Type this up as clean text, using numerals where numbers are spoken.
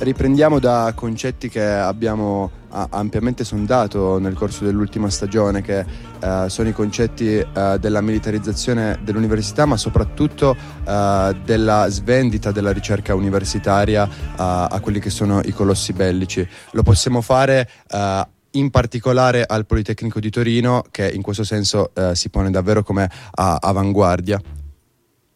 riprendiamo da concetti che abbiamo ampiamente sondato nel corso dell'ultima stagione, che sono i concetti della militarizzazione dell'università, ma soprattutto della svendita della ricerca universitaria a quelli che sono i colossi bellici. Lo possiamo fare in particolare al Politecnico di Torino, che in questo senso si pone davvero come avanguardia.